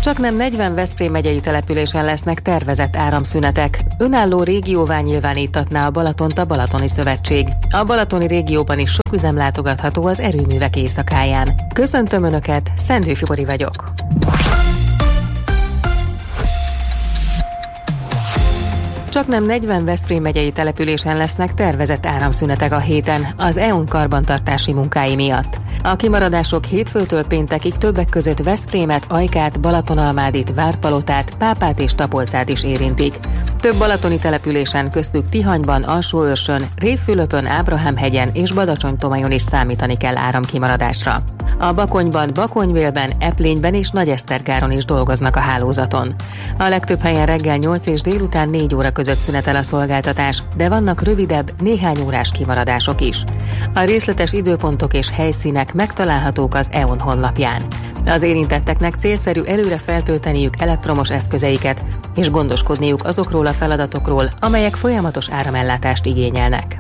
Csaknem 40 Veszprém megyei településen lesznek tervezett áramszünetek. Önálló régióvá nyilvánítatná a Balatont a Balatoni Szövetség. A balatoni régióban is sok üzem látogatható az erőművek éjszakáján. Köszöntöm Önöket, Szendő Fibori vagyok. Csaknem 40 Veszprém megyei településen lesznek tervezett áramszünetek a héten az EON karbantartási munkái miatt. A kimaradások hétfőtől péntekig többek között Veszprémet, Ajkát, Balatonalmádit, Várpalotát, Pápát és Tapolcát is érintik. Több balatoni településen, köztük Tihanyban, Alsóőrsön, Révfülöpön, Ábrahámhegyen és Badacsony-Tomajon is számítani kell áramkimaradásra. A Bakonyban, Bakonyvélben, Eplényben és Nagyesztergáron is dolgoznak a hálózaton. A legtöbb helyen reggel 8 és délután 4 óra között szünetel a szolgáltatás, de vannak rövidebb, néhány órás kimaradások is. A részletes időpontok és helyszínek megtalálhatók az EON honlapján. Az érintetteknek célszerű előre feltölteniük elektromos eszközeiket, és gondoskodniuk azokról a feladatokról, amelyek folyamatos áramellátást igényelnek.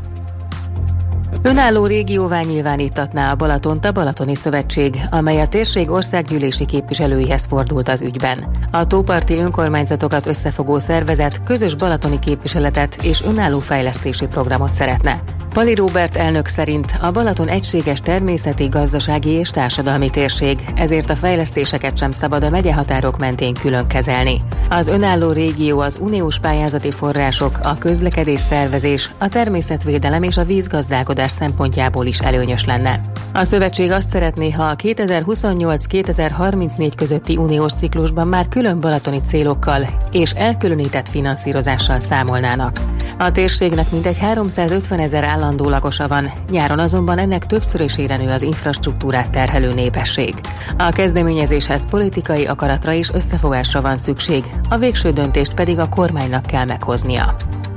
Önálló régióvá nyilvánítatná a Balatont a Balatoni Szövetség, amely a térség országgyűlési képviselőihez fordult az ügyben. A tóparti önkormányzatokat összefogó szervezet közös balatoni képviseletet és önálló fejlesztési programot szeretne. Pali Róbert elnök szerint a Balaton egységes természeti, gazdasági és társadalmi térség, ezért a fejlesztéseket sem szabad a megyehatárok mentén külön kezelni. Az önálló régió az uniós pályázati források, a közlekedés szervezés, a természetvédelem és a vízgazdálkodás szempontjából is előnyös lenne. A szövetség azt szeretné, ha a 2028-2034 közötti uniós ciklusban már külön balatoni célokkal és elkülönített finanszírozással számolnának. A térségnek mintegy 350 000 állandó lakosa van, nyáron azonban ennek többszörösére nő az infrastruktúrát terhelő népesség. A kezdeményezéshez politikai akaratra és összefogásra van szükség, a végső döntést pedig a kormánynak kell meghoznia.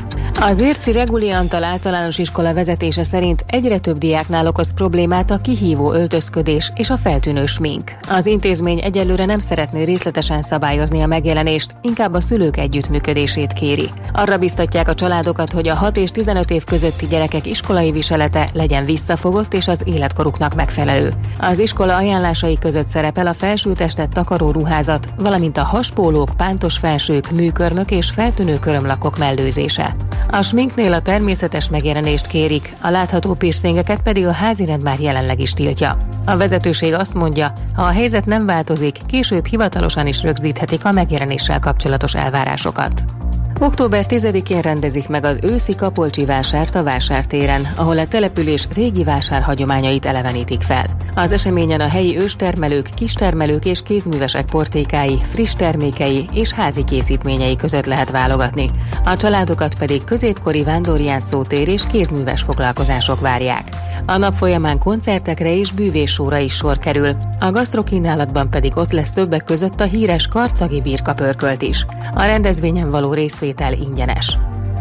Az Érci Reguli Antal általános iskola vezetése szerint egyre több diáknál okoz problémát a kihívó öltözködés és a feltűnő smink. Az intézmény egyelőre nem szeretné részletesen szabályozni a megjelenést, inkább a szülők együttműködését kéri. Arra biztatják a családokat, hogy a 6 és 15 év közötti gyerekek iskolai viselete legyen visszafogott és az életkoruknak megfelelő. Az iskola ajánlásai között szerepel a felsőtestet takaró ruházat, valamint a haspólók, pántos felsők, műkörmök és feltűnő körömlakok mellőzése. A sminknél a természetes megjelenést kérik, a látható piercingeket pedig a házirend már jelenleg is tiltja. A vezetőség azt mondja, ha a helyzet nem változik, később hivatalosan is rögzíthetik a megjelenéssel kapcsolatos elvárásokat. Október 10-én rendezik meg az őszi Kapolcsi vásárt a vásártéren, ahol a település régi vásárhagyományait elevenítik fel. Az eseményen a helyi őstermelők, kistermelők és kézművesek portékái, friss termékei és házi készítményei között lehet válogatni. A családokat pedig középkori vándorjátszótér és kézműves foglalkozások várják. A nap folyamán koncertekre és bűvéssóra is sor kerül, a gasztrokínálatban pedig ott lesz többek között a híres karcagi birkapörkölt is. A rendezvényen való részvétel ingyenes.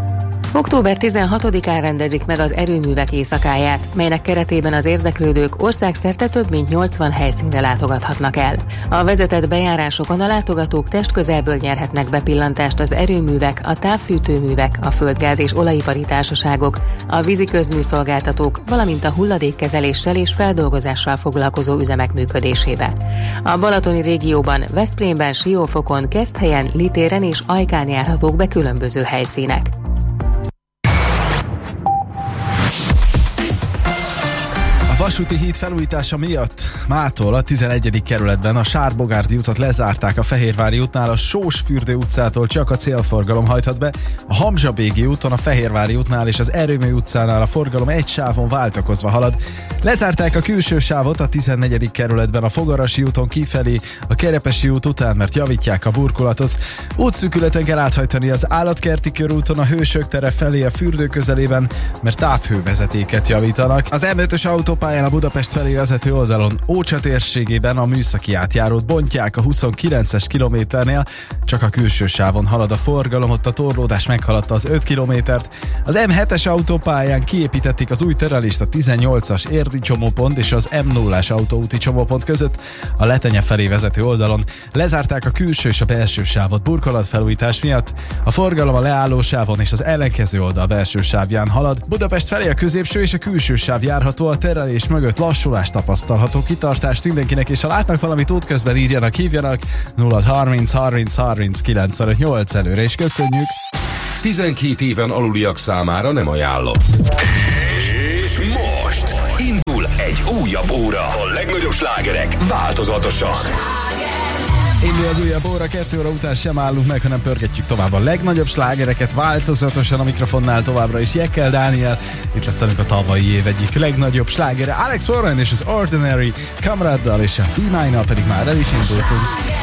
Október 16-án rendezik meg az erőművek éjszakáját, melynek keretében az érdeklődők országszerte több mint 80 helyszínre látogathatnak el. A vezetett bejárásokon a látogatók testközelből nyerhetnek bepillantást az erőművek, a távfűtőművek, a földgáz és olajipari társaságok, a vízi közműszolgáltatók, valamint a hulladékkezeléssel és feldolgozással foglalkozó üzemek működésébe. A balatoni régióban, Veszprémben, Siófokon, Keszthelyen, Litéren és Ajkán járhatók be különböző helyszínek. Vasúti híd felújítása miatt mától a 11. kerületben a Sár-Bogárdi utat lezárták, a Fehérvári útnál a Sósfürdő utcától csak a célforgalom hajthat be, a Hamzsa-Bégi úton a Fehérvári útnál és az Erőmű utcánál a forgalom egy sávon váltakozva halad. Lezárták a külső sávot a 14. kerületben a Fogarasi úton kifelé a Kerepesi út után, mert javítják a burkolatot. Útszűkületen kell áthajtani az Állatkerti körúton a Hősök tere felé a fürdő közelében, mert távhővezetéket javítanak. Az M5-ös autópályán a Budapest felé vezető oldalon Ócsa térségében a műszaki átjárót bontják a 29-es kilométernél, csak a külső sávon halad a forgalom, ott a torlódás meghaladta az 5 kilométert. Az M7-es autópályán kiépítették az új terelést a 18-as érdi csomópont és az M0-as autóúti csomópont között. A Letenye felé vezető oldalon lezárták a külső és a belső sávot burkolatfelújítás miatt. A forgalom a leálló sávon és az ellenkező oldal belső sávján halad. Budapest felé a középső és a külső sáv járható, a terelés mögött lassulás tapasztalható, kitartást mindenkinek, és ha látnak valamit útközben, írjanak, hívjanak 0-30 30 30 958 előre, és köszönjük! 12 éven aluliak számára nem ajánlott. És most indul egy újabb óra. A legnagyobb slágerek változatosan. Indul az újabb óra, 2 óra után sem állunk meg, hanem pörgetjük tovább a legnagyobb slágereket változatosan. A mikrofonnál továbbra is Jekkel Dániel. Itt lesz velünk a tavalyi év egyik legnagyobb slágere, Alex Warren és az Ordinary, Kamraddal és a Be Mine-nal pedig már el is indultunk.